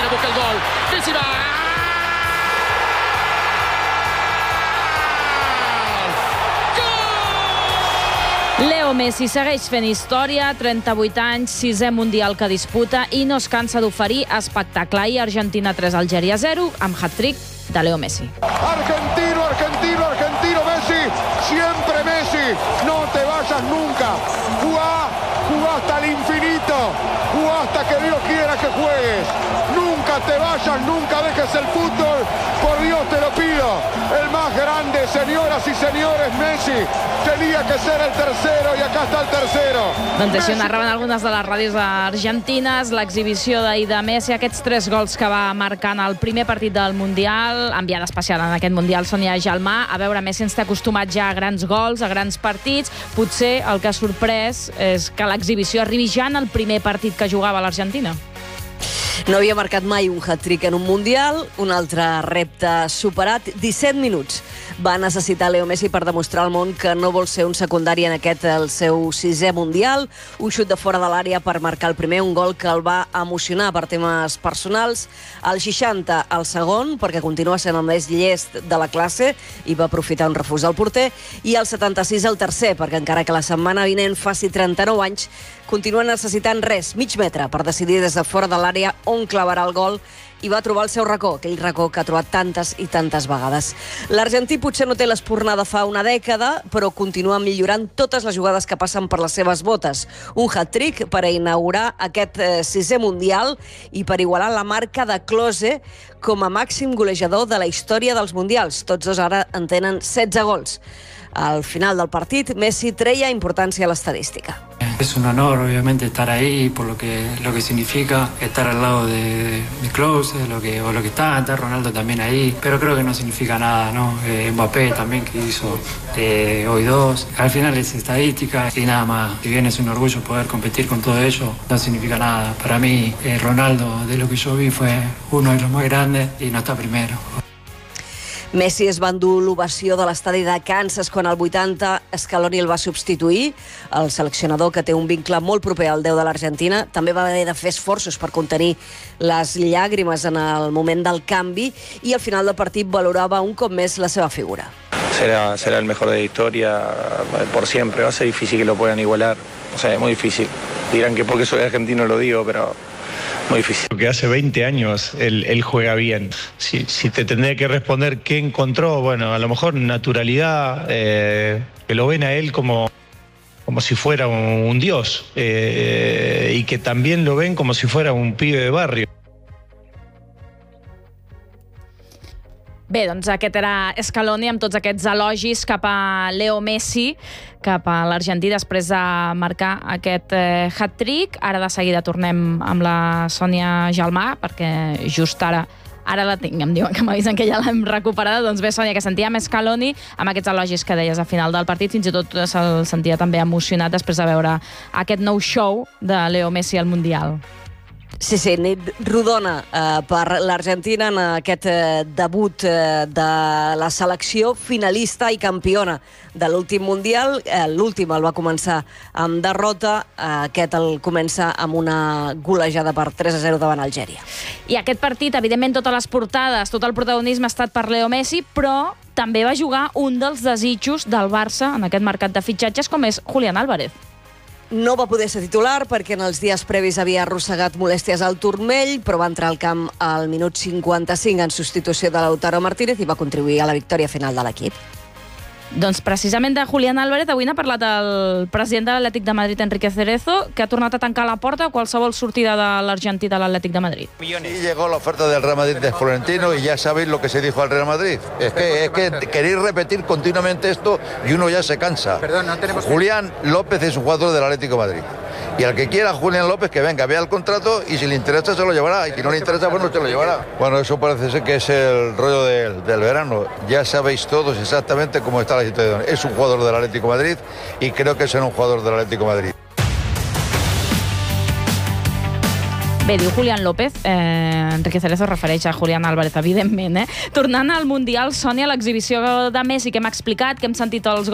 busca el gol. Messi va. Leo Messi segueix fent història, 38 anys, 6è mundial que disputa i no es cansa d'oferir espectacle. I Argentina 3, Algèria 0, amb hat-trick de Leo Messi. Argentino, argentino, argentino, Messi, siempre Messi, no te vayas nunca, jugá hasta el infinito, jugá hasta que Dios quiera que juegues, nunca te vayas, nunca dejes el fútbol, por Dios te lo pido, el más grande, señoras y señores, Messi, tenía que ser el tercero i acá está el tercero. Doncs així narraven algunes de les ràdios argentines l'exhibició d'ahir de Messi, aquests 3 gols que va marcar en el primer partit del Mundial, enviada especial en aquest Mundial Sònia Jalmà. A veure, Messi ens té acostumat ja a grans gols, a grans partits. Potser el que ha sorprès és que l'exhibició arribi ja en el primer partit que jugava l'Argentina. No havia marcat mai un hat-trick en un Mundial, un altre repte superat. 17 minuts va necessitar Leo Messi per demostrar al món que no vol ser un secundari en aquest, el seu 6è Mundial. Un xut de fora de l'àrea per marcar el primer, un gol que el va emocionar per temes personals. Al 60, el segon, perquè continua sent el més llest de la classe i va aprofitar un refús del porter. I al 76, el tercer, perquè encara que la setmana vinent faci 39 anys, continua necessitant res, mig metre, per decidir des de fora de l'àrea on clavarà el gol, i va trobar el seu racó, aquell racó que ha trobat tantes i tantes vegades. L'argentí potser no té l'espurna de fa una dècada, però continua millorant totes les jugades que passen per les seves botes. Un hat-trick per a inaugurar aquest 6è Mundial i per igualar la marca de Klose com a màxim golejador de la història dels Mundials. Tots dos ara en tenen 16 gols. Al final del partit, Messi treia importància a l'estadística. Es un honor, obviamente, estar ahí por lo que significa estar al lado de Klose, lo que está Ronaldo también ahí, pero creo que no significa nada, ¿no? Mbappé también, que hizo hoy 2. Al final es estadística y nada más. Si bien es un orgullo poder competir con todo ello, no significa nada. Para mí, Ronaldo, de lo que yo vi, fue uno de los más grandes y no está primero. Messi es va endur l'ovació de l'estadi de Kansas quan al 80 Scaloni el va substituir. El seleccionador, que té un vincle molt proper al 10 de l'Argentina, també va haver de fer esforços per contenir les llàgrimes en el moment del canvi i al final del partit valorava un cop més la seva figura. Será el mejor de la historia por siempre. Va a ser difícil que lo puedan igualar. O sea, es muy difícil. Dirán que porque soy argentino lo digo, pero muy difícil. Porque hace 20 años él juega bien. Si te tendría que responder qué encontró, bueno, a lo mejor naturalidad, que lo ven a él como si fuera un dios, y que también lo ven como si fuera un pibe de barrio. Bé, doncs aquest era Scaloni amb tots aquests elogis cap a Leo Messi, cap a l'Argentí després de marcar aquest hat-trick. Ara de seguida tornem amb la Sònia Jalmà, perquè just ara la tinc, em diuen que m'avisen que ja l'hem recuperada. Doncs bé, Sònia, que sentíem Scaloni amb aquests elogis que deies a final del partit, fins i tot se'l sentia també emocionat després de veure aquest nou show de Leo Messi al Mundial. Sí, nit rodona per l'Argentina en aquest debut de la selecció finalista i campiona de l'últim Mundial. L'últim el va començar amb derrota, aquest el comença amb una golejada per 3-0 davant Algèria. I aquest partit, evidentment, totes les portades, tot el protagonisme ha estat per Leo Messi, però també va jugar un dels desitjos del Barça en aquest mercat de fitxatges, com és Julián Álvarez. No va poder ser titular perquè en els dies previs havia arrossegat molèsties al turmell, però va entrar al camp al minut 55 en substitució de Lautaro Martínez i va contribuir a la victòria final de l'equip. Doncs precisament de Julián Álvarez avui n'ha parlat el president de l'Atlètic de Madrid, Enrique Cerezo, que ha tornat a tancar la porta a qualsevol sortida de l'argentí de l'Atlètic de Madrid. Y llegó la oferta del Real Madrid de Florentino y ya sabéis lo que se dijo al Real Madrid. Es que queréis repetir continuamente esto y uno ya se cansa. Perdón, no tenemos... Julián López es un jugador del Atlético de Madrid. Y al que quiera Julián López, que venga, vea el contrato y si le interesa se lo llevará. Y si no le interesa, pues no se lo llevará. Bueno, eso parece ser que es el rollo del verano. Ya sabéis todos exactamente cómo está la situación. Es un jugador del Atlético de Madrid y creo que será un jugador del Atlético de Madrid. Bé, diu Julián López, Enrique Cerezo refereix a Julián Álvarez, evidentment. Tornant al Mundial, Sònia, l'exhibició de Messi que hem explicat, que hem sentit els